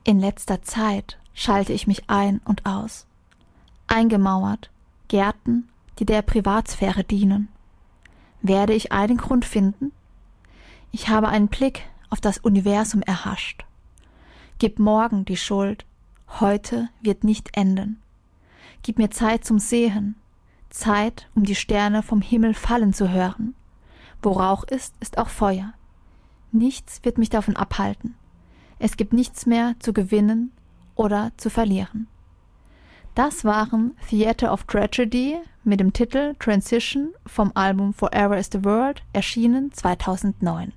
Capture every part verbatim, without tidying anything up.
In letzter Zeit schalte ich mich ein und aus. Eingemauert, Gärten, die der Privatsphäre dienen. Werde ich einen Grund finden? Ich habe einen Blick auf das Universum erhascht. Gib morgen die Schuld, heute wird nicht enden. Gib mir Zeit zum Sehen, Zeit, um die Sterne vom Himmel fallen zu hören. Wo Rauch ist, ist auch Feuer. Nichts wird mich davon abhalten. Es gibt nichts mehr zu gewinnen oder zu verlieren. Das waren Theater of Tragedy mit dem Titel Transition vom Album Forever is the World, erschienen zweitausendneun.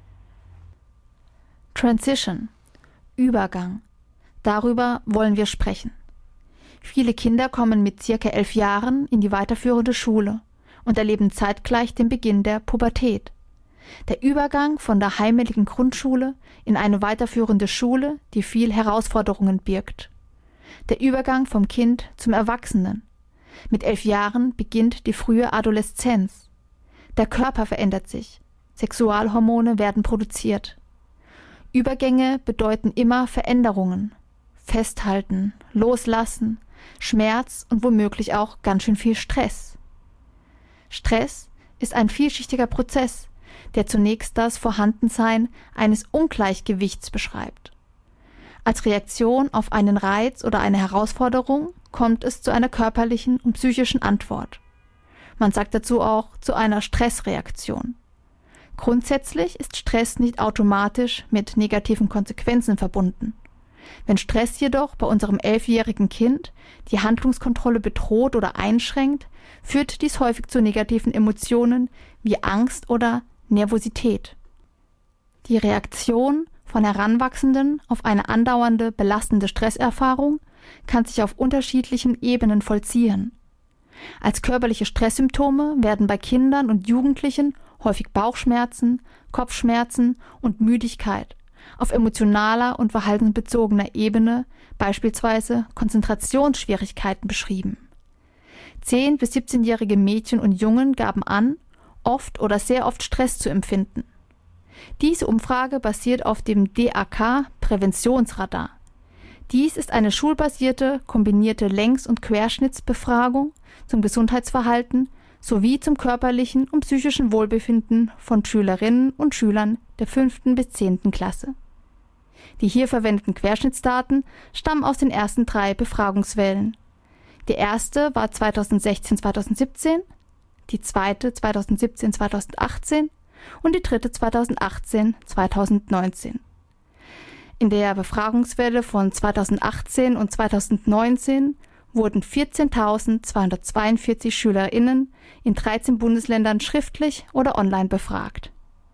Transition, Übergang. Darüber wollen wir sprechen. Viele Kinder kommen mit circa elf Jahren in die weiterführende Schule und erleben zeitgleich den Beginn der Pubertät. Der Übergang von der heimeligen Grundschule in eine weiterführende Schule, die viel Herausforderungen birgt. Der Übergang vom Kind zum Erwachsenen. Mit elf Jahren beginnt die frühe Adoleszenz. Der Körper verändert sich. Sexualhormone werden produziert. Übergänge bedeuten immer Veränderungen. Festhalten, loslassen, Schmerz und womöglich auch ganz schön viel Stress. Stress ist ein vielschichtiger Prozess, der zunächst das Vorhandensein eines Ungleichgewichts beschreibt. Als Reaktion auf einen Reiz oder eine Herausforderung kommt es zu einer körperlichen und psychischen Antwort. Man sagt dazu auch zu einer Stressreaktion. Grundsätzlich ist Stress nicht automatisch mit negativen Konsequenzen verbunden. Wenn Stress jedoch bei unserem elfjährigen Kind die Handlungskontrolle bedroht oder einschränkt, führt dies häufig zu negativen Emotionen wie Angst oder Nervosität. Die Reaktion von Heranwachsenden auf eine andauernde, belastende Stresserfahrung kann sich auf unterschiedlichen Ebenen vollziehen. Als körperliche Stresssymptome werden bei Kindern und Jugendlichen häufig Bauchschmerzen, Kopfschmerzen und Müdigkeit, auf emotionaler und verhaltensbezogener Ebene beispielsweise Konzentrationsschwierigkeiten beschrieben. zehn- bis siebzehnjährige Mädchen und Jungen gaben an, oft oder sehr oft Stress zu empfinden. Diese Umfrage basiert auf dem D A K-Präventionsradar. Dies ist eine schulbasierte, kombinierte Längs- und Querschnittsbefragung zum Gesundheitsverhalten sowie zum körperlichen und psychischen Wohlbefinden von Schülerinnen und Schülern der fünften bis zehnten Klasse. Die hier verwendeten Querschnittsdaten stammen aus den ersten drei Befragungswellen. Die erste war zweitausendsechzehn zweitausendsiebzehn, die zweite zweitausendsiebzehn zweitausendachtzehn und die dritte zweitausendachtzehn zweitausendneunzehn. In der Befragungswelle von zweitausendachtzehn und zweitausendneunzehn wurden vierzehntausendzweihundertzweiundvierzig SchülerInnen in dreizehn Bundesländern schriftlich oder online befragt.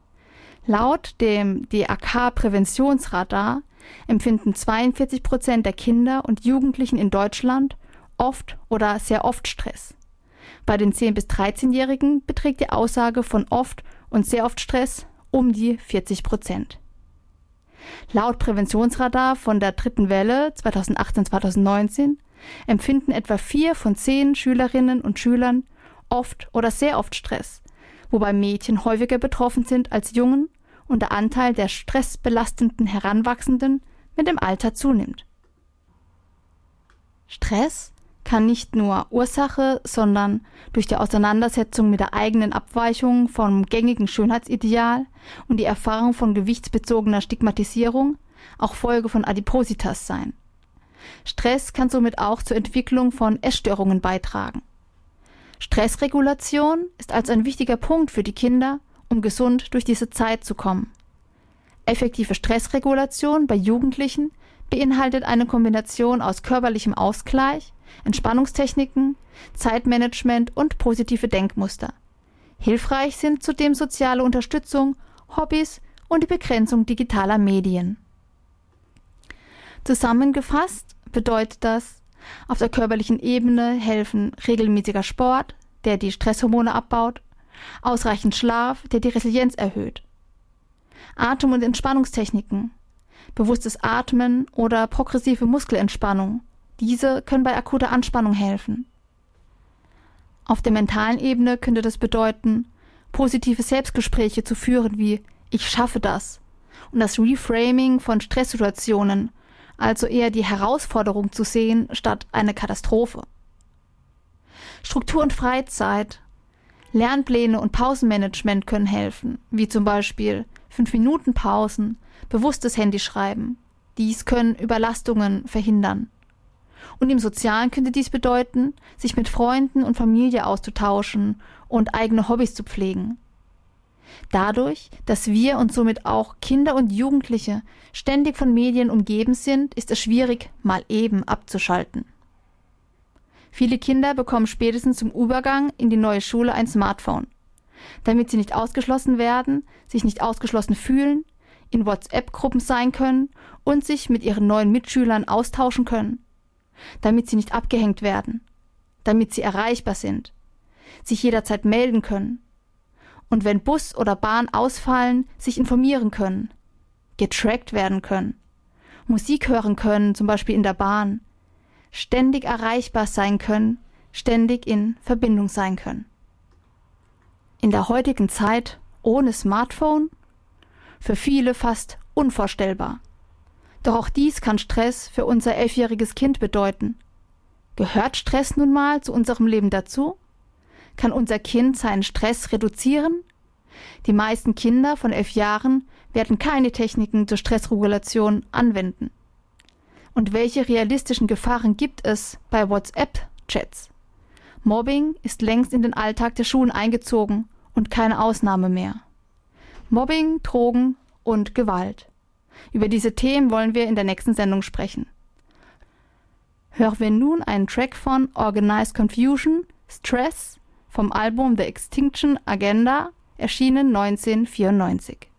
Laut dem D A K-Präventionsradar empfinden zweiundvierzig Prozent der Kinder und Jugendlichen in Deutschland oft oder sehr oft Stress. Bei den zehn- bis dreizehnjährigen beträgt die Aussage von oft und sehr oft Stress um die vierzig Prozent. Laut Präventionsradar von der dritten Welle zweitausendachtzehn zweitausendneunzehn empfinden etwa vier von zehn Schülerinnen und Schülern oft oder sehr oft Stress, wobei Mädchen häufiger betroffen sind als Jungen und der Anteil der stressbelastenden Heranwachsenden mit dem Alter zunimmt. Stress kann nicht nur Ursache, sondern durch die Auseinandersetzung mit der eigenen Abweichung vom gängigen Schönheitsideal und die Erfahrung von gewichtsbezogener Stigmatisierung auch Folge von Adipositas sein. Stress kann somit auch zur Entwicklung von Essstörungen beitragen. Stressregulation ist also ein wichtiger Punkt für die Kinder, um gesund durch diese Zeit zu kommen. Effektive Stressregulation bei Jugendlichen beinhaltet eine Kombination aus körperlichem Ausgleich, Entspannungstechniken, Zeitmanagement und positive Denkmuster. Hilfreich sind zudem soziale Unterstützung, Hobbys und die Begrenzung digitaler Medien. Zusammengefasst bedeutet das, auf der körperlichen Ebene helfen regelmäßiger Sport, der die Stresshormone abbaut, ausreichend Schlaf, der die Resilienz erhöht, Atem- und Entspannungstechniken, bewusstes Atmen oder progressive Muskelentspannung. Diese können bei akuter Anspannung helfen. Auf der mentalen Ebene könnte das bedeuten, positive Selbstgespräche zu führen wie „Ich schaffe das“ und das Reframing von Stresssituationen also eher die Herausforderung zu sehen, statt eine Katastrophe. Struktur und Freizeit, Lernpläne und Pausenmanagement können helfen, wie zum Beispiel fünf Minuten Pausen, bewusstes Handyschreiben. Dies können Überlastungen verhindern. Und im Sozialen könnte dies bedeuten, sich mit Freunden und Familie auszutauschen und eigene Hobbys zu pflegen. Dadurch, dass wir und somit auch Kinder und Jugendliche ständig von Medien umgeben sind, ist es schwierig, mal eben abzuschalten. Viele Kinder bekommen spätestens zum Übergang in die neue Schule ein Smartphone, damit sie nicht ausgeschlossen werden, sich nicht ausgeschlossen fühlen, in WhatsApp-Gruppen sein können und sich mit ihren neuen Mitschülern austauschen können, damit sie nicht abgehängt werden, damit sie erreichbar sind, sich jederzeit melden können und wenn Bus oder Bahn ausfallen, sich informieren können, getrackt werden können, Musik hören können, zum Beispiel in der Bahn, ständig erreichbar sein können, ständig in Verbindung sein können. In der heutigen Zeit ohne Smartphone? Für viele fast unvorstellbar. Doch auch dies kann Stress für unser elfjähriges Kind bedeuten. Gehört Stress nun mal zu unserem Leben dazu? Kann unser Kind seinen Stress reduzieren? Die meisten Kinder von elf Jahren werden keine Techniken zur Stressregulation anwenden. Und welche realistischen Gefahren gibt es bei WhatsApp-Chats? Mobbing ist längst in den Alltag der Schulen eingezogen und keine Ausnahme mehr. Mobbing, Drogen und Gewalt. Über diese Themen wollen wir in der nächsten Sendung sprechen. Hören wir nun einen Track von Organized Confusion, Stress, vom Album The Extinction Agenda, erschienen neunzehnhundertvierundneunzig.